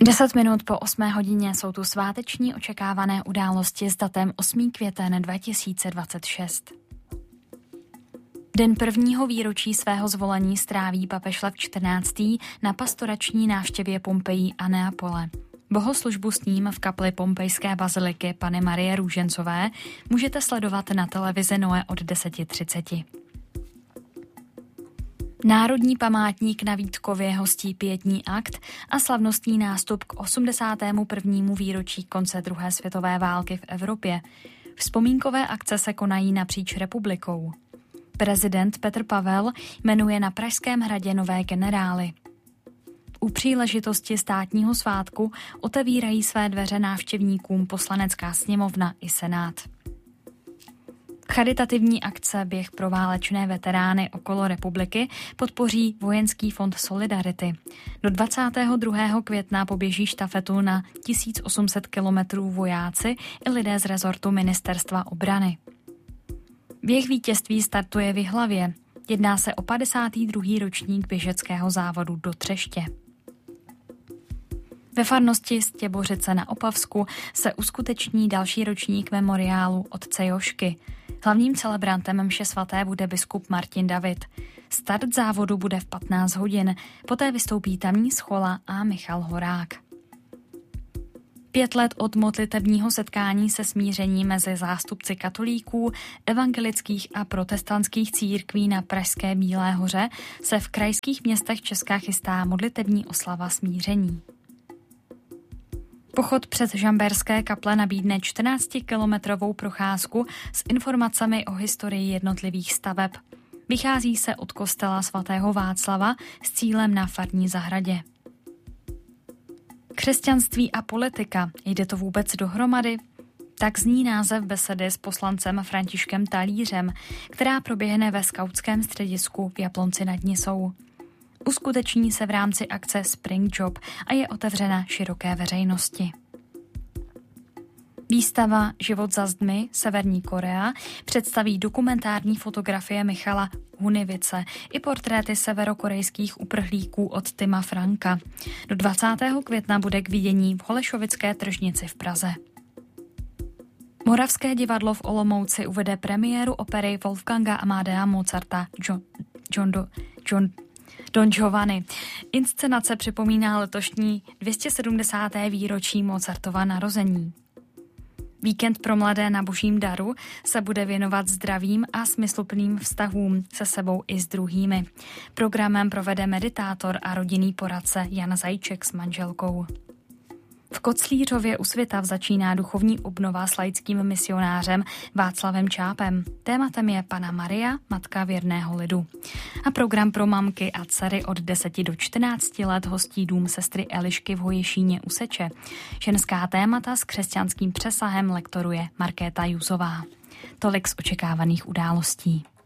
10 minut po 8 hodině jsou tu sváteční očekávané události s datem 8. květen 2026. Den prvního výročí svého zvolení stráví papež Lev XIV. Na pastorační návštěvě Pompejí a Neapole. Bohoslužbu s ním v kapli pompejské baziliky Panny Marie Růžencové můžete sledovat na televizi Noe od 10:30. Národní památník na Vítkově hostí pietní akt a slavnostní nástup k 81. výročí konce druhé světové války v Evropě. Vzpomínkové akce se konají napříč republikou. Prezident Petr Pavel jmenuje na Pražském hradě nové generály. U příležitosti státního svátku otevírají své dveře návštěvníkům Poslanecká sněmovna i Senát. Charitativní akce Běh pro válečné veterány okolo republiky podpoří Vojenský fond Solidarity. Do 22. května poběží štafetu na 1800 kilometrů vojáci i lidé z rezortu Ministerstva obrany. Běh vítězství startuje v Jihlavě. Jedná se o 52. ročník běžeckého závodu do Třeště. Ve farnosti Stěbořice na Opavsku se uskuteční další ročník memoriálu otce Jošky. Hlavním celebrantem mše svaté bude biskup Martin David. Start závodu bude v 15 hodin, poté vystoupí tamní schola a Michal Horák. 5 let od modlitebního setkání se smíření mezi zástupci katolíků, evangelických a protestantských církví na pražské Bílé hoře se v krajských městech Česka chystá modlitební oslava smíření. Pochod přes Žamberské kaple nabídne 14-kilometrovou procházku s informacemi o historii jednotlivých staveb. Vychází se od kostela svatého Václava s cílem na farní zahradě. Křesťanství a politika, jde to vůbec dohromady? Tak zní název besedy s poslancem Františkem Talířem, která proběhne ve skautském středisku v Jablonci nad Nisou. Uskuteční se v rámci akce Spring Job a je otevřena široké veřejnosti. Výstava Život za zdmi, Severní Korea představí dokumentární fotografie Michala Hunivice i portréty severokorejských uprchlíků od Tima Franka. Do 20. května bude k vidění v Holešovické tržnici v Praze. Moravské divadlo v Olomouci uvede premiéru opery Wolfganga Amadea Mozarta Don Giovanni. Inscenace připomíná letošní 270. výročí Mozartova narození. Víkend pro mladé na Božím daru se bude věnovat zdravým a smysluplným vztahům se sebou i s druhými. Programem provede meditátor a rodinný poradce Jan Zajíček s manželkou. V Koclířově u Svitav začíná duchovní obnova s laickým misionářem Václavem Čápem. Tématem je Panna Maria, matka věrného lidu. A program pro mamky a dcery od 10 do 14 let hostí dům sestry Elišky v Hoješíně u Seče. Ženská témata s křesťanským přesahem lektoruje Markéta Juzová. Tolik z očekávaných událostí.